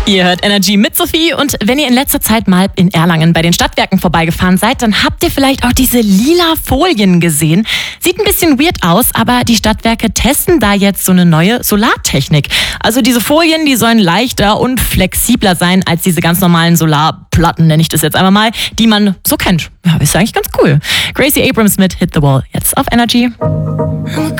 Ihr hört Energy mit Sophie und wenn ihr in letzter Zeit mal in Erlangen bei den Stadtwerken vorbeigefahren seid, dann habt ihr vielleicht auch diese lila Folien gesehen. Sieht ein bisschen weird aus, aber die Stadtwerke testen da jetzt so eine neue Solartechnik. Also diese Folien, die sollen leichter und flexibler sein als diese ganz normalen Solarplatten, nenne ich das jetzt einmal mal, die man so kennt. Ja, ist eigentlich ganz cool. Gracie Abrams mit Hit the Wall, jetzt auf Energy.